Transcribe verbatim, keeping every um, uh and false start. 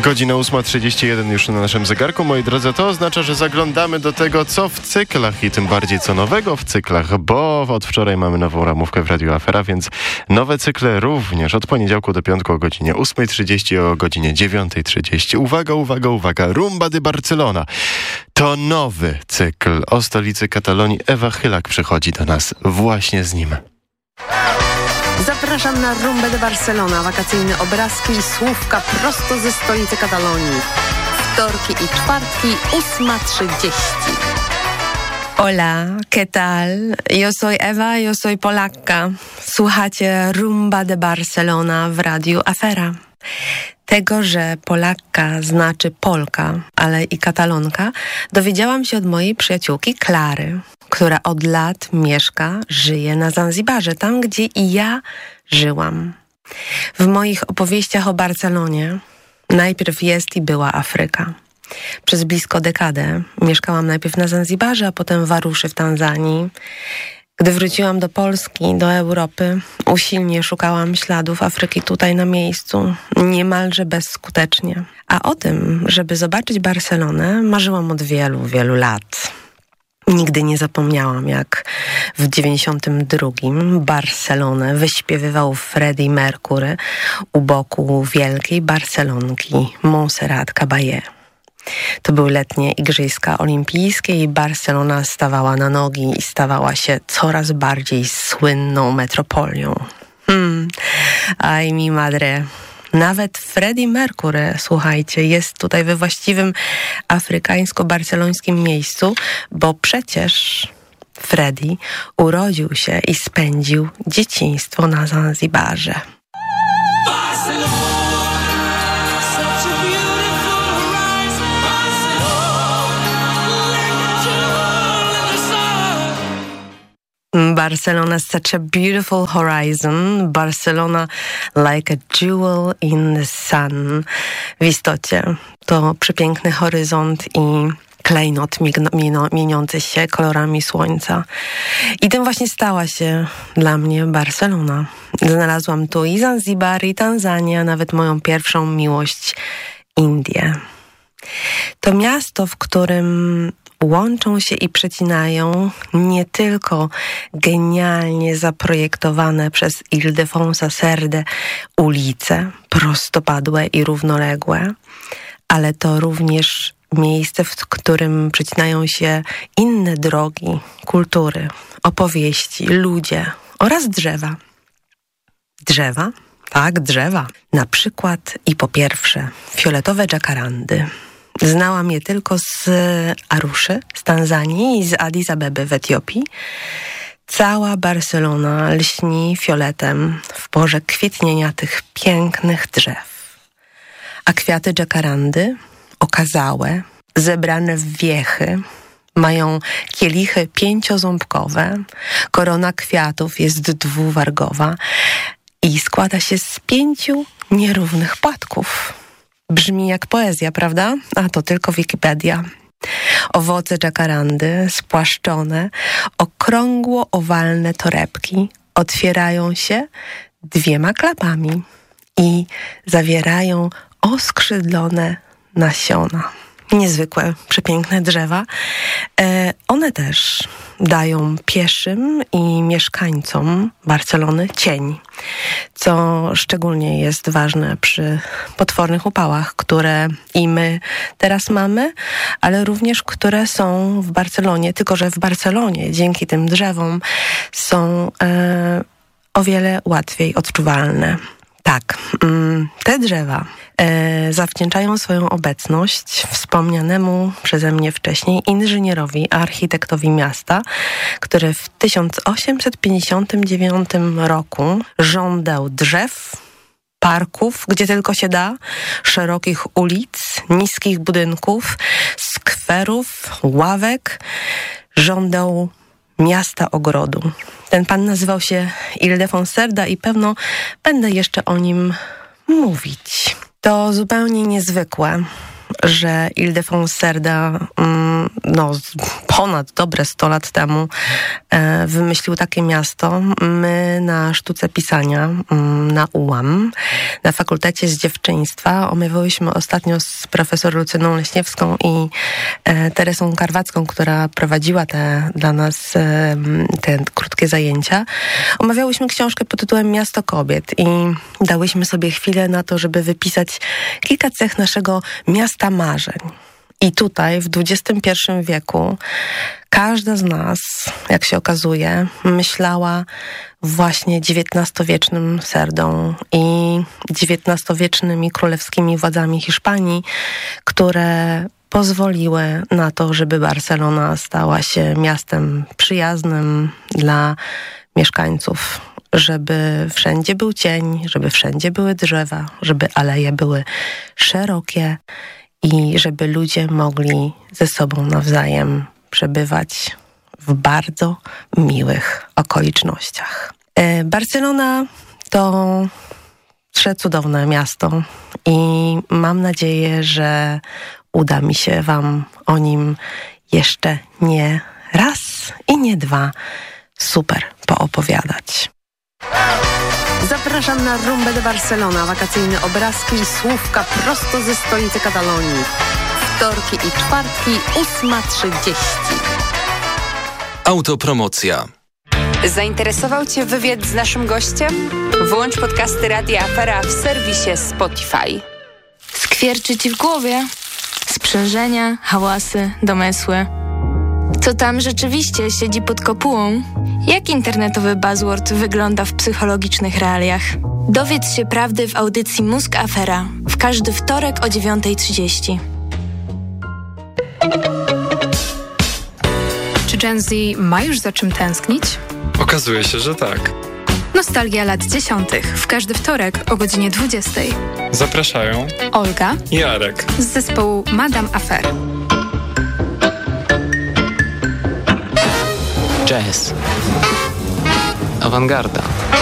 Godzina ósma trzydzieści jeden już na naszym zegarku, moi drodzy. To oznacza, że zaglądamy do tego, co w cyklach i tym bardziej co nowego w cyklach, bo od wczoraj mamy nową ramówkę w Radiu Afera, więc nowe cykle również od poniedziałku do piątku o godzinie ósma trzydzieści, o godzinie dziewiąta trzydzieści. Uwaga, uwaga, uwaga. Rumba de Barcelona. To nowy cykl o stolicy Katalonii. Ewa Chylak przychodzi do nas właśnie z nim. Zapraszam na Rumbę de Barcelona. Wakacyjne obrazki i słówka prosto ze stolicy Katalonii. Wtorki i czwartki, ósma trzydzieści. Hola, ¿qué tal? Yo soy Ewa, yo soy Polaka. Słuchacie Rumba de Barcelona w Radiu Afera. Tego, że Polaka znaczy Polka, ale i Katalonka, dowiedziałam się od mojej przyjaciółki Klary, która od lat mieszka, żyje na Zanzibarze, tam gdzie i ja żyłam. W moich opowieściach o Barcelonie najpierw jest i była Afryka. Przez blisko dekadę mieszkałam najpierw na Zanzibarze, a potem w Aruszy w Tanzanii. Gdy wróciłam do Polski, do Europy, usilnie szukałam śladów Afryki tutaj na miejscu, niemalże bezskutecznie. A o tym, żeby zobaczyć Barcelonę, marzyłam od wielu, wielu lat. Nigdy nie zapomniałam, jak w dziewięćdziesiątym drugim Barcelonę wyśpiewywał Freddie Mercury u boku wielkiej Barcelonki Montserrat Caballé. To były letnie Igrzyska Olimpijskie i Barcelona stawała na nogi i stawała się coraz bardziej słynną metropolią. Hmm, aj mi madre. Nawet Freddie Mercury, słuchajcie, jest tutaj we właściwym afrykańsko-barcelońskim miejscu, bo przecież Freddie urodził się i spędził dzieciństwo na Zanzibarze. Barcelona, such a beautiful horizon. Barcelona like a jewel in the sun. W istocie to przepiękny horyzont i klejnot mieniący się kolorami słońca. I tym właśnie stała się dla mnie Barcelona. Znalazłam tu i Zanzibar, i Tanzanię, a nawet moją pierwszą miłość Indię. To miasto, w którym łączą się i przecinają nie tylko genialnie zaprojektowane przez Ildefonsa Serde ulice, prostopadłe i równoległe, ale to również miejsce, w którym przecinają się inne drogi, kultury, opowieści, ludzie oraz drzewa. Drzewa? Tak, drzewa. Na przykład i po pierwsze fioletowe dżakarandy. Znałam je tylko z Aruszy, z Tanzanii i z Addis Abeby w Etiopii. Cała Barcelona lśni fioletem w porze kwitnienia tych pięknych drzew. A kwiaty dżakarandy, okazałe, zebrane w wiechy, mają kielichy pięcioząbkowe, korona kwiatów jest dwuwargowa i składa się z pięciu nierównych płatków. Brzmi jak poezja, prawda? A to tylko Wikipedia. Owoce dżakarandy, spłaszczone, okrągło-owalne torebki otwierają się dwiema klapami i zawierają oskrzydlone nasiona. Niezwykłe, przepiękne drzewa. E, one też dają pieszym i mieszkańcom Barcelony cień, co szczególnie jest ważne przy potwornych upałach, które i my teraz mamy, ale również które są w Barcelonie, tylko że w Barcelonie dzięki tym drzewom są e, o wiele łatwiej odczuwalne. Tak, te drzewa e, zawdzięczają swoją obecność wspomnianemu przeze mnie wcześniej inżynierowi, architektowi miasta, który w tysiąc osiemset pięćdziesiątym dziewiątym roku żądał drzew, parków, gdzie tylko się da, szerokich ulic, niskich budynków, skwerów, ławek. Żądał miasta ogrodu. Ten pan nazywał się Ildefons Cerda i pewno będę jeszcze o nim mówić. To zupełnie niezwykłe, że Ildefons Cerda, mm, no, ponad dobre sto lat temu e, wymyślił takie miasto. My na sztuce pisania, na U A M, na Fakultecie z Dziewczyństwa omawiałyśmy ostatnio z profesor Lucyną Leśniewską i e, Teresą Karwacką, która prowadziła te, dla nas e, te krótkie zajęcia. Omawiałyśmy książkę pod tytułem Miasto kobiet i dałyśmy sobie chwilę na to, żeby wypisać kilka cech naszego miasta marzeń. I tutaj w dwudziestym pierwszym wieku każda z nas, jak się okazuje, myślała właśnie dziewiętnastowiecznym Serdą i dziewiętnastowiecznymi królewskimi władzami Hiszpanii, które pozwoliły na to, żeby Barcelona stała się miastem przyjaznym dla mieszkańców, żeby wszędzie był cień, żeby wszędzie były drzewa, żeby aleje były szerokie i żeby ludzie mogli ze sobą nawzajem przebywać w bardzo miłych okolicznościach. Barcelona to przecudowne miasto i mam nadzieję, że uda mi się wam o nim jeszcze nie raz i nie dwa super poopowiadać. Zapraszam na Rumbę de Barcelona, wakacyjne obrazki i słówka prosto ze stolicy Katalonii. Wtorki i czwartki, ósma trzydzieści. Autopromocja. Zainteresował Cię wywiad z naszym gościem? Włącz podcasty Radia Afera w serwisie Spotify. Skwierczy Ci w głowie? Sprzężenia, hałasy, domysły. Co tam rzeczywiście siedzi pod kopułą? Jak internetowy buzzword wygląda w psychologicznych realiach? Dowiedz się prawdy w audycji Mózg Afera w każdy wtorek o dziewiąta trzydzieści. Czy Gen Z ma już za czym tęsknić? Okazuje się, że tak. Nostalgia lat dziesiątych w każdy wtorek o godzinie dwudziestej. Zapraszają Olga i Jarek z zespołu Madame Affair. Jazz. Awangarda.